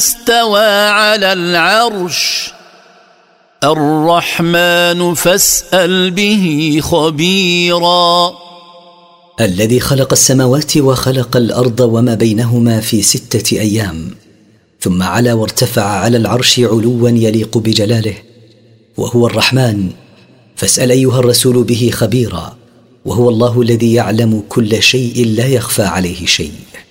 استوى على العرش الرحمن فاسأل به خبيرا. الذي خلق السماوات وخلق الأرض وما بينهما في 6 أيام، ثم علا وارتفع على العرش علوا يليق بجلاله، وهو الرحمن، فاسأل أيها الرسول به خبيرا، وهو الله الذي يعلم كل شيء لا يخفى عليه شيء.